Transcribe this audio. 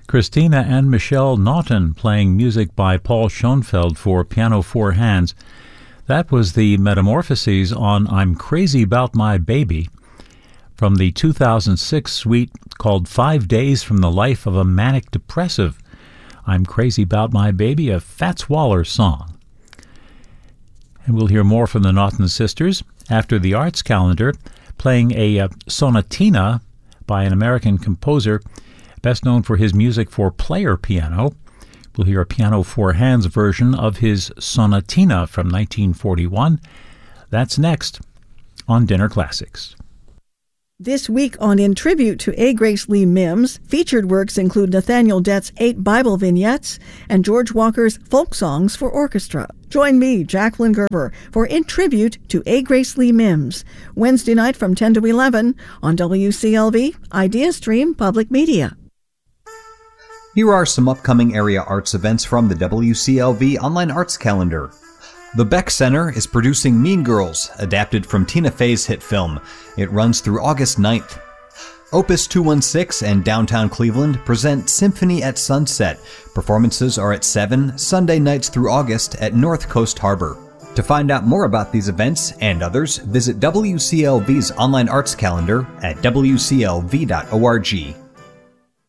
Christina and Michelle Naughton playing music by Paul Schoenfeld for piano four hands. That was the Metamorphoses on I'm Crazy About My Baby from the 2006 suite called 5 Days from the Life of a Manic Depressive. I'm Crazy About My Baby, a Fats Waller song. And we'll hear more from the Naughton sisters after the Arts Calendar, playing a sonatina by an American composer best known for his music for player piano. We'll hear a piano four hands version of his sonatina from 1941. That's next on Dinner Classics. This week on In Tribute to A. Grace Lee Mims, featured works include Nathaniel Dett's 8 Bible vignettes and George Walker's folk songs for orchestra. Join me, Jacqueline Gerber, for In Tribute to A. Grace Lee Mims, Wednesday night from 10 to 11 on WCLV, IdeaStream Public Media. Here are some upcoming area arts events from the WCLV Online Arts Calendar. The Beck Center is producing Mean Girls, adapted from Tina Fey's hit film. It runs through August 9th. Opus 216 and Downtown Cleveland present Symphony at Sunset. Performances are at 7 Sunday nights through August at North Coast Harbor. To find out more about these events and others, visit WCLV's online arts calendar at wclv.org.